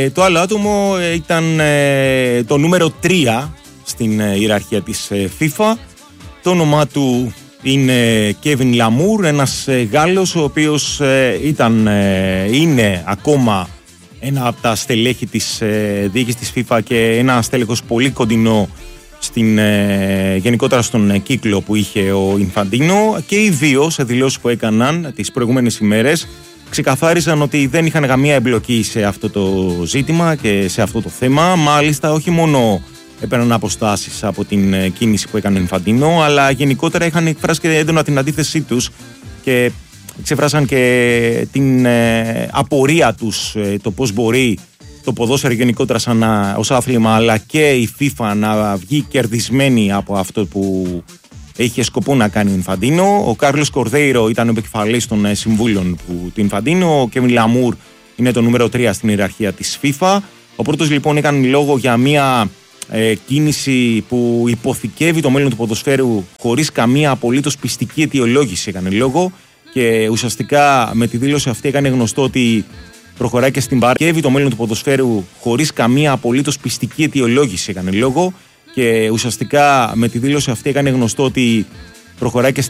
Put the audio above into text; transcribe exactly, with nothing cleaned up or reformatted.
Ε, το άλλο άτομο ήταν ε, το νούμερο τρία στην ε, ιεραρχία της ε, FIFA. Το όνομά του είναι Kevin Lamour, ένας ε, Γάλλος ο οποίος ε, ήταν, ε, είναι ακόμα ένα από τα στελέχη της ε, διοίκησης της FIFA και ένα στέλεχος πολύ κοντινό στην, ε, γενικότερα στον ε, κύκλο που είχε ο Ινφαντίνο, και οι δύο σε δηλώσεις που έκαναν τις προηγούμενες ημέρες ξεκαθάρισαν ότι δεν είχαν καμία εμπλοκή σε αυτό το ζήτημα και σε αυτό το θέμα. Μάλιστα, όχι μόνο έπαιρναν αποστάσεις από την ε, κίνηση που έκανε ο Ινφαντίνο, αλλά γενικότερα είχαν εκφράσει και έντονα την αντίθεσή τους και ξεφράσαν και την ε, απορία τους, ε, το πώς μπορεί το ποδόσφαιρο γενικότερα σαν α, ως άθλημα, αλλά και η FIFA να βγει κερδισμένη από αυτό που είχε σκοπό να κάνει ο Ινφαντίνο. Ο Κάρλος Κορδέιρο ήταν ο επικεφαλής των ε, συμβούλων που, του Ινφαντίνο. Ο Κέβιν Λαμούρ είναι το νούμερο τρία στην ιεραρχία της FIFA. Ο πρώτος λοιπόν έκανε λόγο για μια ε, κίνηση που υποθηκεύει το μέλλον του ποδοσφαίρου χωρίς καμία απολύτως πιστική αιτιολόγηση, έκανε λόγο, και ουσιαστικά με τη δήλωση αυτή έκανε γνωστό ότι προχωράει και στην παρκεύει το μέλλον του ποδοσφαίρου χωρίς καμία απολύτως πιστική αιτιολόγηση, έκανε λόγο, και ουσιαστικά με τη δήλωση αυτή έκανε γνωστό ότι προχωράει και